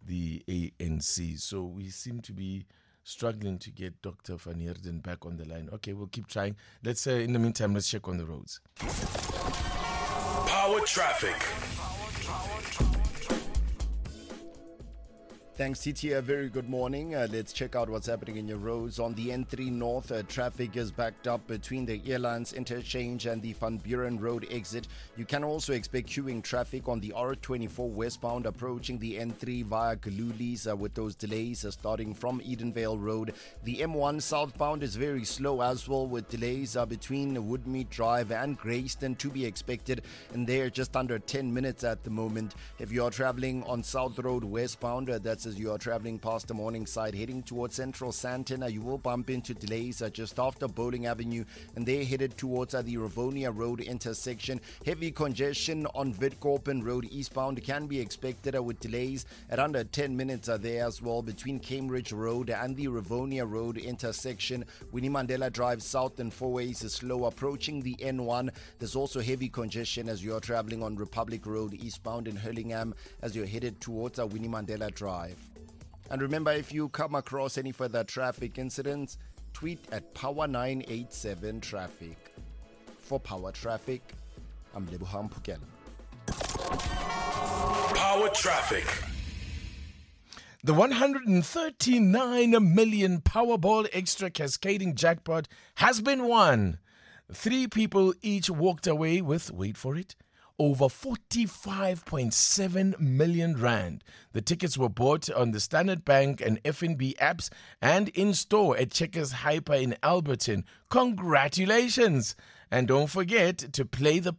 the ANC. So we seem to be struggling to get Dr. Van Heerden back on the line. Okay, we'll keep trying. Let's in the meantime, let's check on the roads. Power traffic. Thanks, TT. A very good morning. Let's check out what's happening in your roads. On the N3 North, traffic is backed up between the Airlines Interchange and the Van Buren Road exit. You can also expect queuing traffic on the R24 westbound approaching the N3 via Galulis with those delays starting from Edenvale Road. The M1 southbound is very slow as well, with delays between Woodmead Drive and Grayston to be expected, and they're just under 10 minutes at the moment. If you are traveling on South Road westbound, that's as you are traveling past the Morningside heading towards Central Sandton, you will bump into delays just after Bowling Avenue, and they're headed towards the Rivonia Road intersection. Heavy congestion on Witkoppen Road eastbound can be expected with delays at under 10 minutes there as well between Cambridge Road and the Rivonia Road intersection. Winnie Mandela Drive south and four ways is slow approaching the N1. There's also heavy congestion as you are traveling on Republic Road eastbound in Hurlingham as you're headed towards Winnie Mandela Drive. And remember, if you come across any further traffic incidents, tweet at Power987 Traffic. For Power Traffic, I'm Lebohang Phukela. Power traffic. The 139 million Powerball Extra Cascading Jackpot has been won. 3 people each walked away with, wait for it, over 45.7 million rand. The tickets were bought on the Standard Bank and FNB apps and in store at Checkers Hyper in Alberton. Congratulations! And don't forget to play the